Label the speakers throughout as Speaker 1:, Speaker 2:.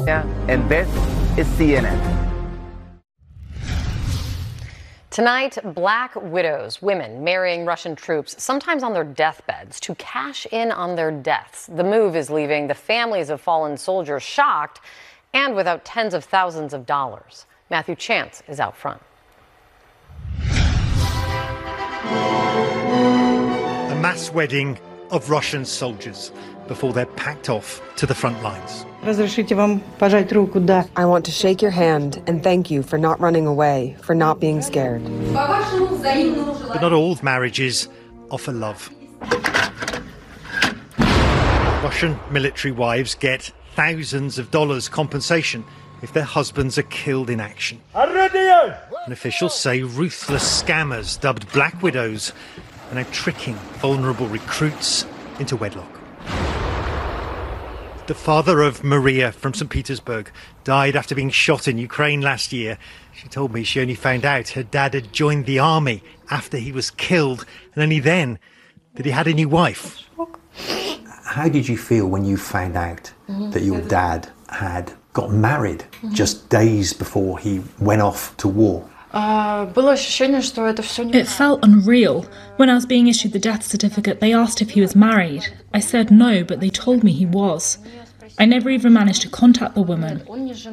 Speaker 1: And this is CNN.
Speaker 2: Tonight, black widows, women marrying Russian troops, sometimes on their deathbeds, to cash in on their deaths. The move is leaving the families of fallen soldiers shocked and without tens of thousands of dollars. Matthew Chance is out front.
Speaker 3: A mass wedding of Russian soldiers before they're packed off to the front lines.
Speaker 4: I want to shake your hand and thank you for not running away, for not being scared.
Speaker 3: But not all marriages offer love. Russian military wives get thousands of dollars compensation if their husbands are killed in action. And officials say ruthless scammers dubbed Black Widows are now tricking vulnerable recruits into wedlock. The father of Maria from St. Petersburg died after being shot in Ukraine last year. She told me she only found out her dad had joined the army after he was killed, and only then that he had a new wife.
Speaker 5: How did you feel when you found out that your dad had got married just days before he went off to war?
Speaker 6: It felt unreal. When I was being issued the death certificate, they asked if he was married. I said no, but they told me he was. I never even managed to contact the woman.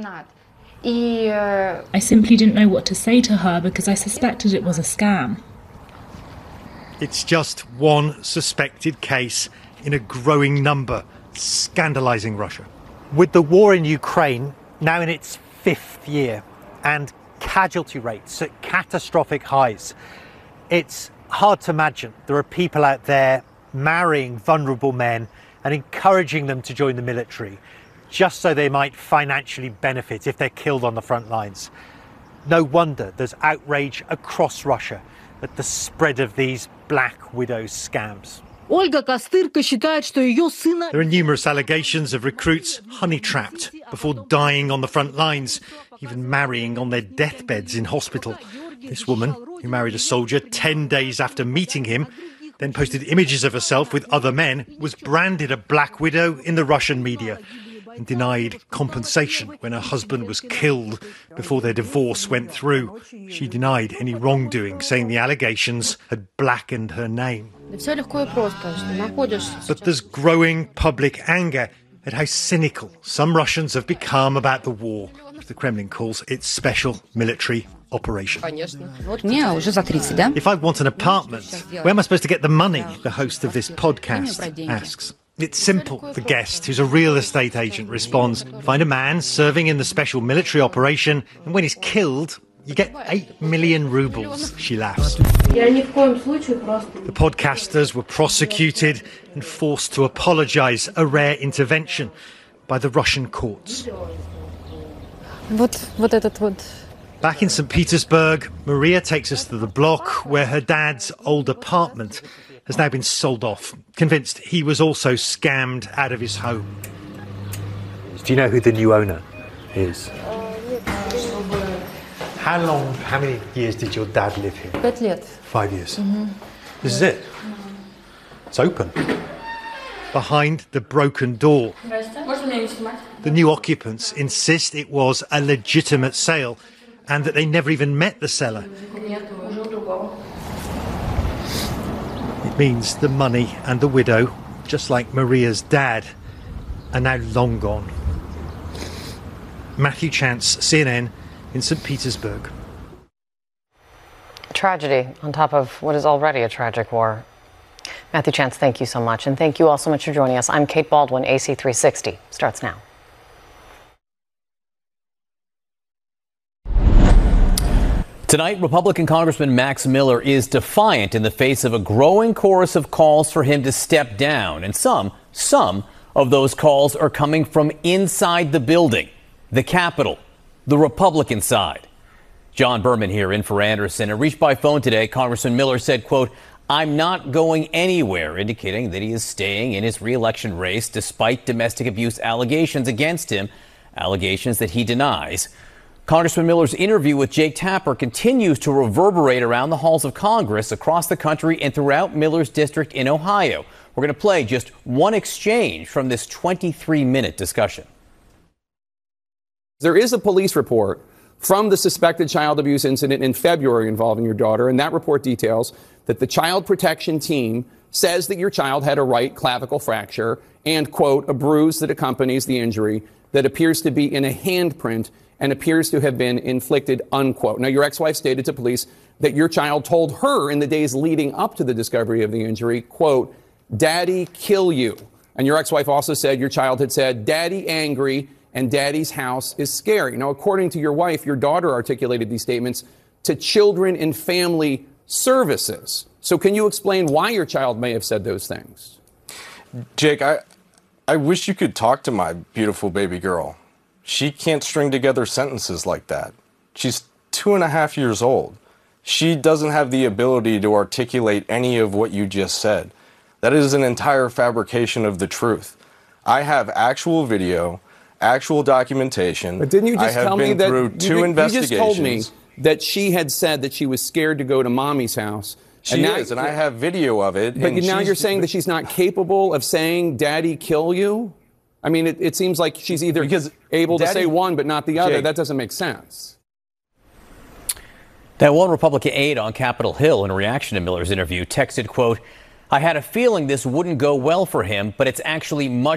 Speaker 6: I simply didn't know what to say to her because I suspected it was a scam.
Speaker 3: It's just one suspected case in a growing number, scandalising Russia. With the war in Ukraine now in its 5th year and casualty rates at catastrophic highs, it's hard to imagine there are people out there marrying vulnerable men and encouraging them to join the military just so they might financially benefit if they're killed on the front lines. No wonder there's outrage across Russia at the spread of these Black Widow scams. There are numerous allegations of recruits honey-trapped before dying on the front lines, even marrying on their deathbeds in hospital. This woman, who married a soldier 10 days after meeting him, then posted images of herself with other men, was branded a Black Widow in the Russian media and denied compensation when her husband was killed before their divorce went through. She denied any wrongdoing, saying the allegations had blackened her name. But there's growing public anger at how cynical some Russians have become about the war, which the Kremlin calls its special military operation. If I want an apartment, where am I supposed to get the money? The host of this podcast asks. It's simple. The guest, who's a real estate agent, responds, find a man serving in the special military operation, and when he's killed, you get 8 million rubles. She laughs. The podcasters were prosecuted and forced to apologise, a rare intervention by the Russian courts. Back in St. Petersburg, Maria takes us to the block where her dad's old apartment has now been sold off, convinced he was also scammed out of his home. Do you know who the new owner is? How many years did your dad live here?
Speaker 7: 5 years.
Speaker 3: 5 years. This is it. It's open. Behind the broken door. The new occupants insist it was a legitimate sale and that they never even met the seller. It means the money and the widow, just like Maria's dad, are now long gone. Matthew Chance, CNN, in St. Petersburg.
Speaker 2: Tragedy on top of what is already a tragic war. Matthew Chance, thank you so much. And thank you all so much for joining us. I'm Kate Baldwin. AC360 starts now.
Speaker 8: Tonight, Republican Congressman Max Miller is defiant in the face of a growing chorus of calls for him to step down. And some of those calls are coming from inside the building, the Capitol, the Republican side. John Berman here in for Anderson. And reached by phone today, Congressman Miller said, quote, I'm not going anywhere, indicating that he is staying in his re-election race despite domestic abuse allegations against him, allegations that he denies. Congressman Miller's interview with Jake Tapper continues to reverberate around the halls of Congress across the country and throughout Miller's district in Ohio. We're going to play just one exchange from this 23-minute discussion.
Speaker 7: There is a police report from the suspected child abuse incident in February involving your daughter, and that report details that the child protection team says that your child had a right clavicle fracture and, quote, a bruise that accompanies the injury that appears to be in a handprint and appears to have been inflicted, unquote. Now, your ex-wife stated to police that your child told her in the days leading up to the discovery of the injury, quote, "Daddy, kill you." And your ex-wife also said your child had said, "Daddy angry," and "Daddy's house is scary." Now, according to your wife, your daughter articulated these statements to Children and Family Services. So can you explain why your child may have said those things?
Speaker 9: Jake, I wish you could talk to my beautiful baby girl. She can't string together sentences like that. She's 2.5 years old. She doesn't have the ability to articulate any of what you just said. That is an entire fabrication of the truth. I have actual video, actual documentation.
Speaker 7: But didn't you just tell me that
Speaker 9: through two investigations.
Speaker 7: You just told me that she had said that she was scared to go to mommy's house.
Speaker 9: She is, and I have video of it.
Speaker 7: But now you're saying that she's not capable of saying, "Daddy, kill you"? I mean, it seems like she's either able to say one but not the other.
Speaker 9: Jake,
Speaker 7: that doesn't make sense.
Speaker 8: That one Republican aide on Capitol Hill, in reaction to Miller's interview, texted, quote, "I had a feeling this wouldn't go well for him, but it's actually much